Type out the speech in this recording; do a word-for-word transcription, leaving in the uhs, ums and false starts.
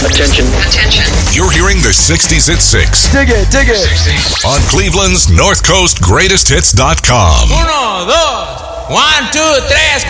Attention. Attention. You're hearing the sixties at six. Dig it, dig it. On Cleveland's North Coast Greatest Hits dot com. Uno, dos, one, two, tres.